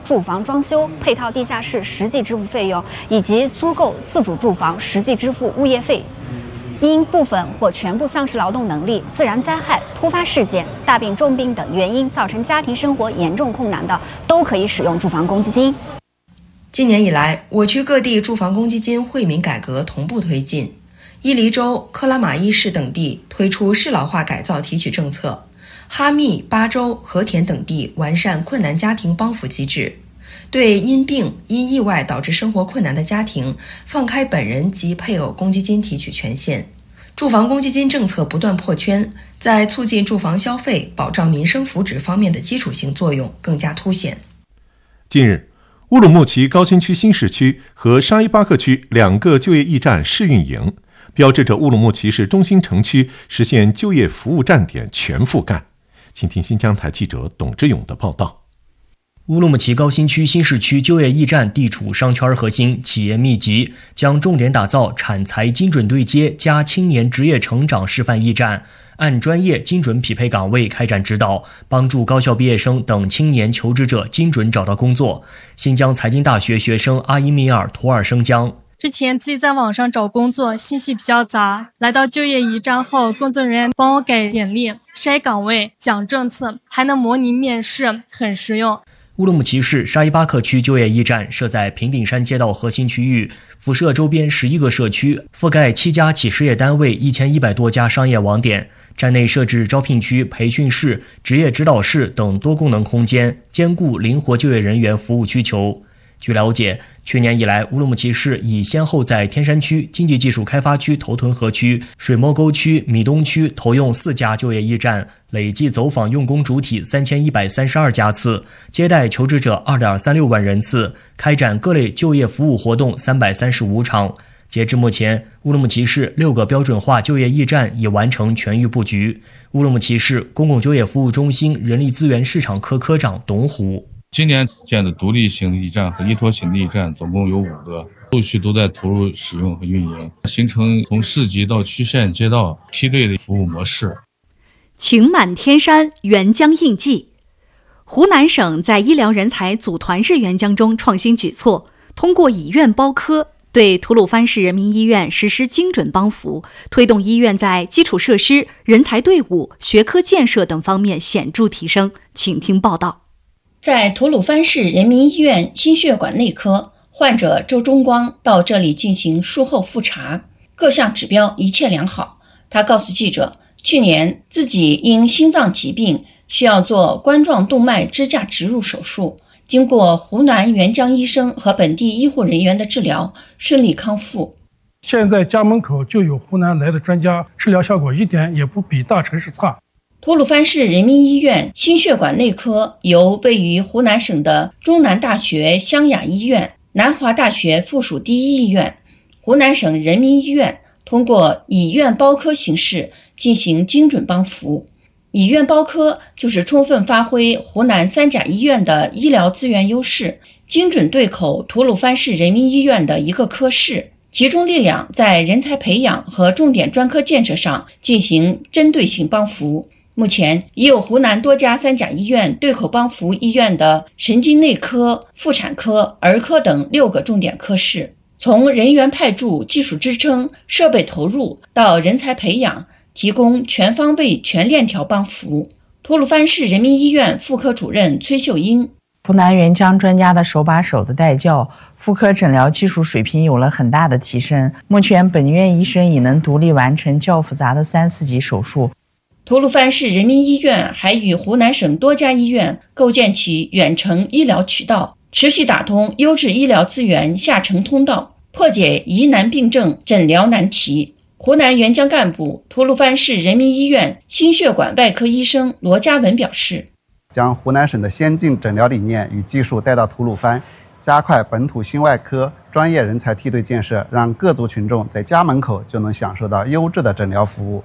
住房装修、配套地下室实际支付费用，以及租购自主住房实际支付物业费。因部分或全部丧失劳动能力、自然灾害、突发事件、大病、重病等原因造成家庭生活严重困难的，都可以使用住房公积金。 今年以来，我区各地住房公积金惠民改革同步推进，伊犁州、克拉玛依市等地推出适老化改造提取政策，哈密、巴州、和田等地完善困难家庭帮扶机制，对因病、因意外导致生活困难的家庭放开本人及配偶公积金提取权限。住房公积金政策不断破圈，在促进住房消费、保障民生福祉方面的基础性作用更加凸显。 近日，乌鲁木齐高新区新市区和沙依巴克区2个就业驿站试运营，标志着乌鲁木齐市中心城区实现就业服务站点全覆盖。请听新疆台记者董志勇的报道。 乌鲁木齐高新区新市区就业驿站地处商圈核心，企业密集，将重点打造产才精准对接加青年职业成长示范驿站，按专业精准匹配岗位开展指导，帮助高校毕业生等青年求职者精准找到工作。新疆财经大学学生阿伊米尔·图尔生江。 之前自己在网上找工作，信息比较杂，来到就业驿站后，工作人员帮我改简历、筛岗位、讲政策，还能模拟面试，很实用。 乌鲁木齐市沙依巴克区就业驿站设在平顶山街道核心区域，辐射周边11个社区，覆盖7家企事业单位1100多家商业网点。站内设置招聘区、培训室、职业指导室等多功能空间，兼顾灵活就业人员服务需求。据了解，去年以来，乌鲁木齐市已先后在天山区、经济技术开发区头屯河区、水磨沟区、米东区投用4家就业驿站，累计走访用工主体3132家次，接待求职者2.36万人次，开展各类就业服务活动335场。截至目前，乌鲁木齐市6个标准化就业驿站已完成全域布局。乌鲁木齐市公共就业服务中心人力资源市场科科长董虎。 今年建的独立型驿站和依托型驿站总共有5个，陆续都在投入使用和运营，形成从市级到区县街道梯队的服务模式。 晴满天山，援疆应季。湖南省在医疗人才组团式援疆中创新举措，通过以院包科对吐鲁番市人民医院实施精准帮扶，推动医院在基础设施、人才队伍、学科建设等方面显著提升。请听报道。 在吐鲁番市人民医院心血管内科，患者周忠光到这里进行术后复查，各项指标一切良好。他告诉记者，去年自己因心脏疾病需要做冠状动脉支架植入手术，经过湖南援疆医生和本地医护人员的治疗，顺利康复。 现在家门口就有湖南来的专家，治疗效果一点也不比大城市差。 吐鲁番市人民医院心血管内科由位于湖南省的中南大学湘雅医院、南华大学附属第一医院、湖南省人民医院通过以院包科形式进行精准帮扶。以院包科就是充分发挥湖南3甲医院的医疗资源优势，精准对口吐鲁番市人民医院的一个科室，集中力量在人才培养和重点专科建设上进行针对性帮扶。目前已有湖南多家3甲医院对口帮扶医院的神经内科、妇产科、儿科等6个重点科室，从人员派驻、技术支撑、设备投入到人才培养，提供全方位全链条帮扶。吐鲁番市人民医院妇科主任崔秀英， 湖南援疆专家的手把手的带教，妇科诊疗技术水平有了很大的提升。目前本院医生已能独立完成较复杂的3、4级手术。 吐鲁番市人民医院还与湖南省多家医院构建起远程医疗渠道，持续打通优质医疗资源下沉通道，破解疑难病症诊疗难题。湖南援疆干部、吐鲁番市人民医院心血管外科医生罗家文表示， 将湖南省的先进诊疗理念与技术带到吐鲁番，加快本土心外科专业人才梯队建设，让各族群众在家门口就能享受到优质的诊疗服务。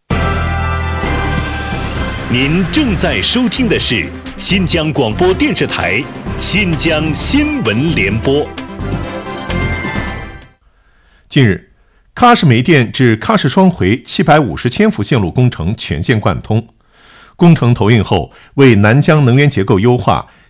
您正在收听的是新疆广播电视台新疆新闻联播。 近日，喀什煤电至喀什双回750千伏线路工程全线贯通。工程投运后，为南疆能源结构优化、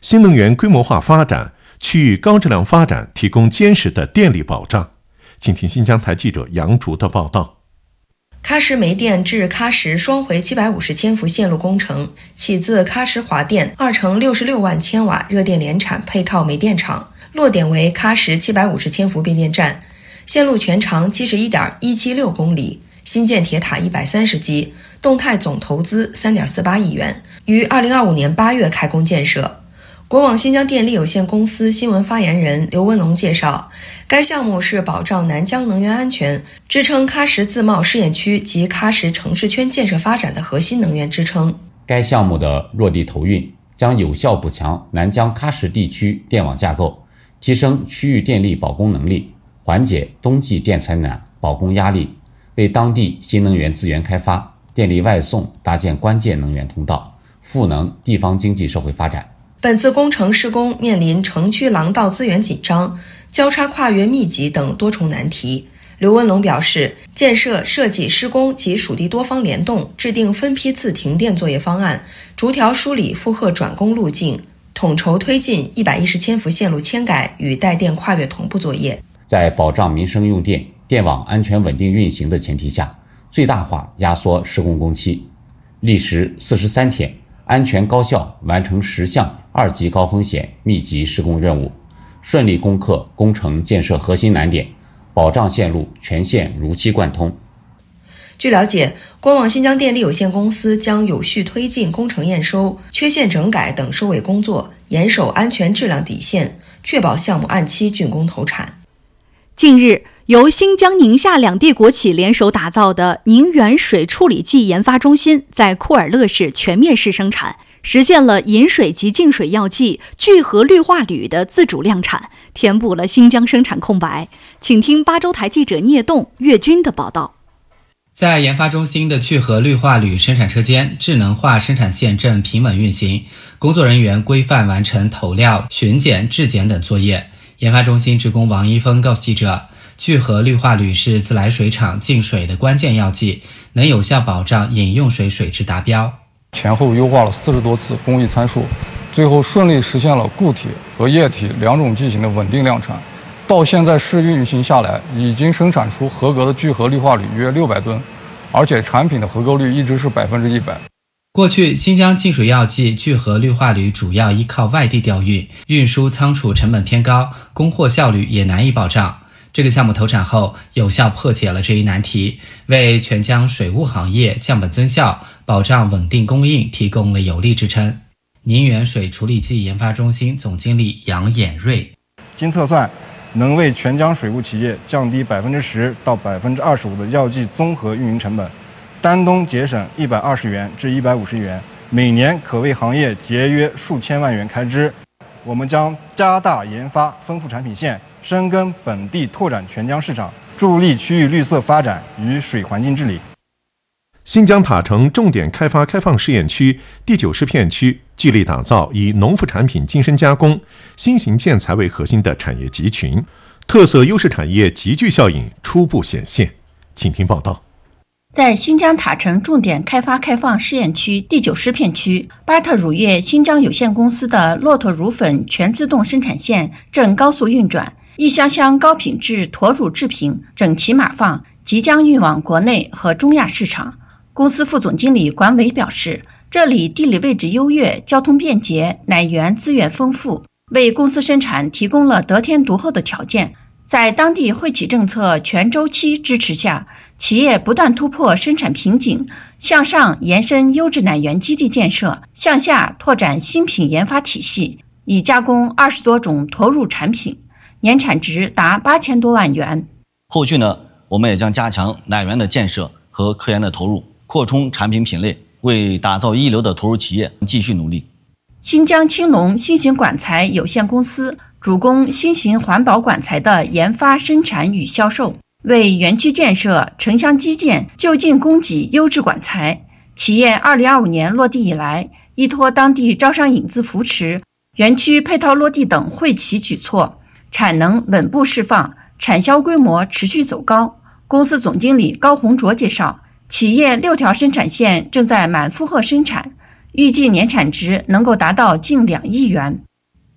新能源规模化发展、区域高质量发展提供坚实的电力保障。请听新疆台记者杨竹的报道。 喀什煤电至喀什双回750千伏线路工程起自喀什华电2乘66万千瓦热电联产配套煤电厂，落点为喀什750千伏变电站，线路全长71.176公里，新建铁塔130基，动态总投资3.48亿元，于2025年8月开工建设。国网新疆电力有限公司新闻发言人刘文龙介绍，该项目是保障南疆能源安全、支撑喀什自贸试验区及喀什城市圈建设发展的核心能源支撑。 该项目的落地投运将有效补强南疆喀什地区电网架构，提升区域电力保供能力，缓解冬季电采暖保供压力，为当地新能源资源开发、电力外送搭建关键能源通道，赋能地方经济社会发展。 本次工程施工面临城区廊道资源紧张、交叉跨越密集等多重难题。刘文龙表示，建设、设计、施工及属地多方联动，制定分批次停电作业方案，逐条梳理负荷转供路径，统筹推进110千伏线路迁改与带电跨越同步作业。 在保障民生用电、电网安全稳定运行的前提下，最大化压缩施工工期，历时43天，安全高效完成10项2级高风险密集施工任务，顺利攻克工程建设核心难点，保障线路全线如期贯通。 据了解，国网新疆电力有限公司将有序推进工程验收、缺陷整改等收尾工作，严守安全质量底线，确保项目按期竣工投产。 近日，由新疆、宁夏两地国企联手打造的宁远水处理剂研发中心在库尔勒市全面试生产，实现了饮水及净水药剂聚合氯化铝的自主量产，填补了新疆生产空白。请听巴州台记者聂栋、岳军的报道。 在研发中心的聚合氯化铝生产车间，智能化生产线正平稳运行，工作人员规范完成投料、巡检、质检等作业。研发中心职工王一峰告诉记者，聚合氯化铝是自来水厂净水的关键药剂，能有效保障饮用水水质达标。 前后优化了40多次工艺参数，最后顺利实现了固体和液体2种剂型的稳定量产。到现在试运行下来，已经生产出合格的聚合氯化铝约600吨，而且产品的合格率一直是100%。 过去，新疆净水药剂聚合氯化铝主要依靠外地调运，运输仓储成本偏高，供货效率也难以保障。这个项目投产后，有效破解了这一难题，为全疆水务行业降本增效、保障稳定供应提供了有力支撑。宁远水处理剂研发中心总经理杨衍瑞： 经测算，能为全疆水务企业降低10%到25%的药剂综合运营成本，丹东节省120元至150元，每年可为行业节约数千万元开支。我们将加大研发，丰富产品线，深耕本地，拓展全疆市场，助力区域绿色发展与水环境治理。 新疆塔城重点开发开放试验区第90片区聚力打造以农副产品精深加工、新型建材为核心的产业集群，特色优势产业集聚效应初步显现。请听报道。 在新疆塔城重点开发开放试验区第90片区，巴特乳业新疆有限公司的骆驼乳粉全自动生产线正高速运转，一箱箱高品质驼乳制品整齐码放，即将运往国内和中亚市场。公司副总经理管伟表示，这里地理位置优越，交通便捷，奶源资源丰富，为公司生产提供了得天独厚的条件。在当地惠企政策全周期支持下，企业不断突破生产瓶颈，向上延伸优质奶源基地建设，向下拓展新品研发体系，已加工20多种驼乳产品，年产值达8000多万元。 后续呢，我们也将加强奶源的建设和科研的投入，扩充产品品类，为打造一流的驼乳企业继续努力。 新疆青龙新型管材有限公司主攻新型环保管材的研发、生产与销售，为园区建设、城乡基建就近供给优质管材。企业2025年落地以来，依托当地招商引资扶持、园区配套落地等惠企举措，产能稳步释放，产销规模持续走高。公司总经理高洪卓介绍，企业6条生产线正在满负荷生产，预计年产值能够达到近2亿元。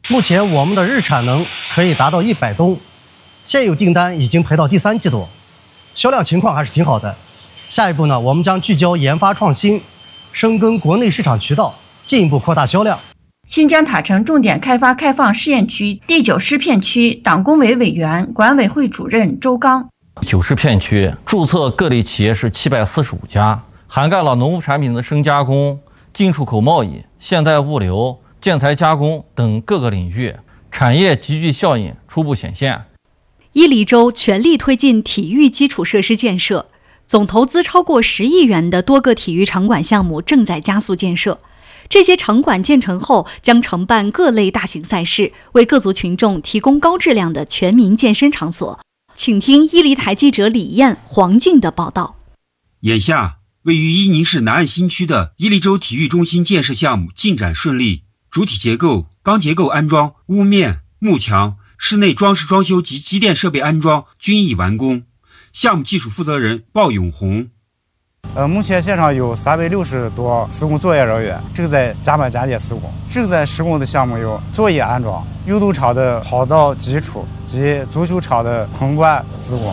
目前我们的日产能可以达到100吨，现有订单已经排到第3季度，销量情况还是挺好的。下一步呢，我们将聚焦研发创新，深耕国内市场渠道，进一步扩大销量。 新疆塔城重点开发开放试验区第9试片区党工委委员、管委会主任周刚。 9试片区注册个例企业是745家，涵盖了农副产品的深加工、进出口贸易、现代物流、建材加工等各个领域，产业集聚效应初步显现。 伊犁州全力推进体育基础设施建设，总投资超过10亿元的多个体育场馆项目正在加速建设。这些场馆建成后，将承办各类大型赛事，为各族群众提供高质量的全民健身场所。请听伊犁台记者李艳、黄静的报道。 眼下，位于伊宁市南岸新区的伊犁州体育中心建设项目进展顺利，主体结构、钢结构安装、屋面、幕墙、室内装饰装修及机电设备安装均已完工。项目技术负责人鲍永红。 目前现场有360多施工作业人员正在加班加点施工。正在施工的项目有作业安装、运动场的跑道基础及足球场的棚冠施工。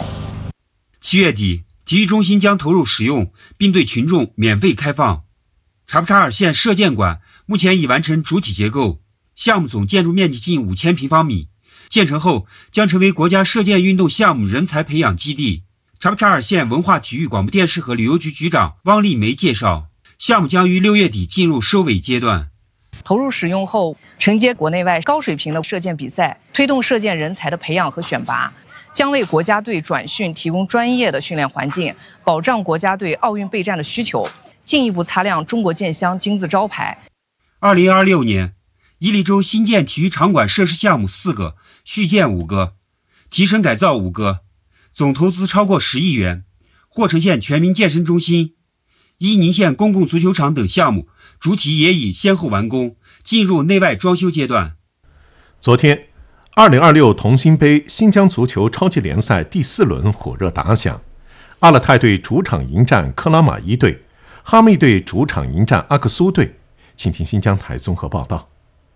7月底，体育中心将投入使用，并对群众免费开放。察布查尔县射箭馆目前已完成主体结构，项目总建筑面积近5000平方米，建成后将成为国家射箭运动项目人才培养基地。察布查尔县文化体育广播电视和旅游局局长汪丽梅介绍，项目将于6月底进入收尾阶段。 投入使用后，承接国内外高水平的射箭比赛，推动射箭人才的培养和选拔，将为国家队转训提供专业的训练环境，保障国家队奥运备战的需求，进一步擦亮中国箭乡金字招牌。 2026年，伊犁州新建体育场馆设施项目4个，续建5个，提升改造5个，总投资超过10亿元。霍城县全民健身中心、伊宁县公共足球场等项目主体也已先后完工，进入内外装修阶段。 昨天2026同心杯新疆足球超级联赛第4轮火热打响，阿勒泰队主场迎战克拉玛依队，哈密队主场迎战阿克苏队。请听新疆台综合报道。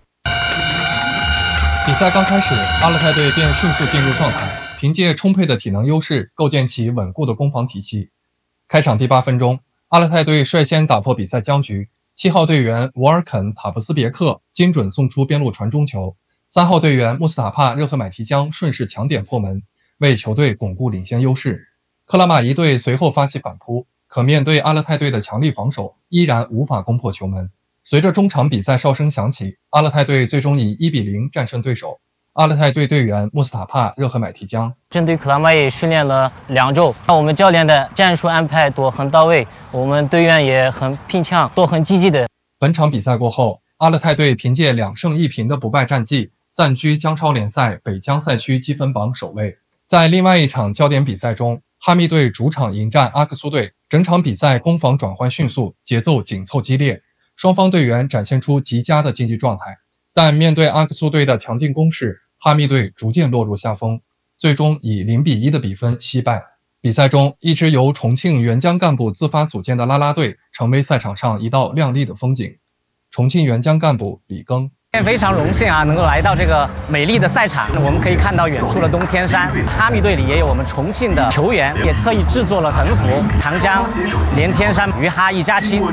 比赛刚开始，阿勒泰队便迅速进入状态，凭借充沛的体能优势，构建起稳固的攻防体系。开场第8分钟，阿勒泰队率先打破比赛僵局，7号队员沃尔肯·塔布斯别克精准送出边路传中球，3号队员穆斯塔帕·热赫买提江顺势抢点破门，为球队巩固领先优势。克拉玛依队随后发起反扑，可面对阿勒泰队的强力防守，依然无法攻破球门。随着中场比赛哨声响起，阿勒泰队最终以1-0战胜对手。阿勒泰队队员穆斯塔帕·热赫买提江针对克拉玛依训练了2周，我们教练的战术安排都很到位，我们队员也很拼抢，都很积极的。 本场比赛过后，阿勒泰队凭借2胜1平的不败战绩，暂居江超联赛北疆赛区积分榜首位。在另外一场焦点比赛中，哈密队主场迎战阿克苏队，整场比赛攻防转换迅速，节奏紧凑激烈，双方队员展现出极佳的竞技状态。但面对阿克苏队的强劲攻势，哈密队逐渐落入下风，最终以0-1的比分惜败。比赛中，一支由重庆援疆干部自发组建的啦啦队成为赛场上一道亮丽的风景。重庆援疆干部李庚非常荣幸能够来到这个美丽的赛场。我们可以看到远处的东天山，哈密队里也有我们重庆的球员，也特意制作了横幅“长江连天山，于哈一家亲”。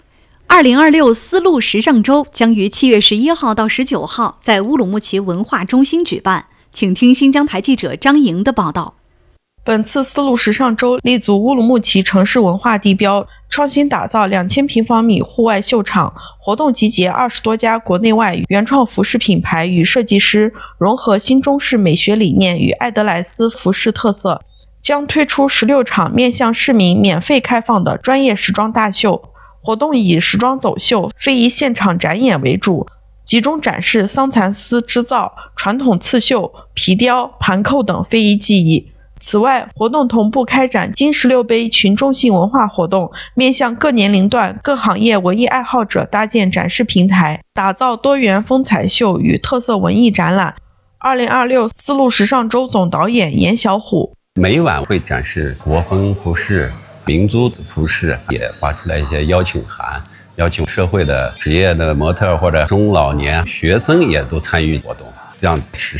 2026丝路时尚周将于7月11号到19号在乌鲁木齐文化中心举办，请听新疆台记者张莹的报道。 本次丝路时尚周立足乌鲁木齐城市文化地标，创新打造2000平方米户外秀场，活动集结20多家国内外原创服饰品牌与设计师，融合新中式美学理念与艾德莱斯服饰特色，将推出16场面向市民免费开放的专业时装大秀。活动以时装走秀、非遗现场展演为主，集中展示桑蚕丝织造、传统刺绣、皮雕、盘扣等非遗技艺。此外，活动同步开展金16杯群众性文化活动，面向各年龄段、各行业文艺爱好者搭建展示平台，打造多元风采秀与特色文艺展览。2026丝路时尚周总导演严小虎每晚会展示国风服饰、民族服饰，也发出来一些邀请函， 邀请社会的职业的模特或者中老年学生也都参与活动，这样持续。